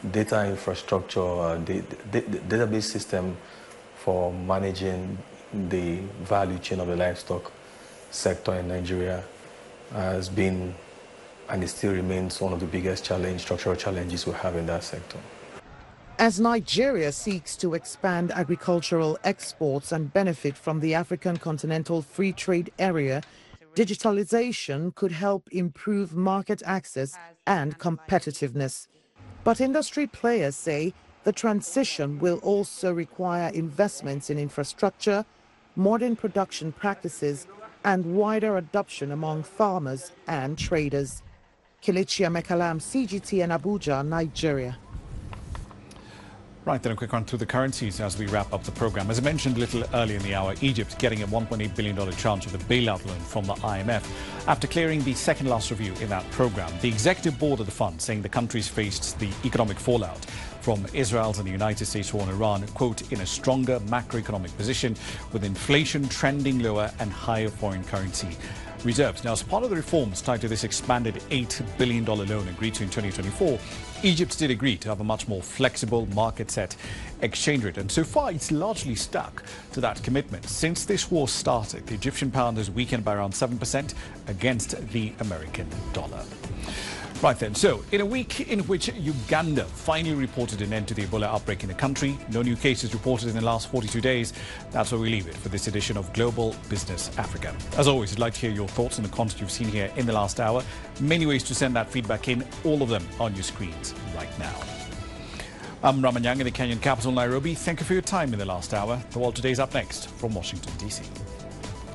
data infrastructure, the database system for managing the value chain of the livestock sector in Nigeria has been, and it still remains, one of the biggest structural challenges we have in that sector. As Nigeria seeks to expand agricultural exports and benefit from the African Continental Free Trade Area, digitalization could help improve market access and competitiveness. But industry players say the transition will also require investments in infrastructure, modern production practices, and wider adoption among farmers and traders. Kelechi Amekalam, CGT in Abuja, Nigeria. Right, then a quick run through the currencies as we wrap up the program. As I mentioned a little earlier in the hour, Egypt getting a $1.8 billion tranche of the bailout loan from the IMF after clearing the second last review in that program. The executive board of the fund saying the country's faced the economic fallout from Israel's and the United States war on Iran, quote, in a stronger macroeconomic position with inflation trending lower and higher foreign currency reserves. Now, as part of the reforms tied to this expanded $8 billion loan agreed to in 2024, Egypt did agree to have a much more flexible market-set exchange rate. And so far, it's largely stuck to that commitment. Since this war started, the Egyptian pound has weakened by around 7% against the American dollar. Right then, so in a week in which Uganda finally reported an end to the Ebola outbreak in the country, no new cases reported in the last 42 days, that's where we leave it for this edition of Global Business Africa. As always, I'd like to hear your thoughts on the content you've seen here in the last hour. Many ways to send that feedback in, all of them on your screens right now. I'm Raman Yang in the Kenyan capital, Nairobi. Thank you for your time in the last hour. The World Today is up next from Washington, D.C.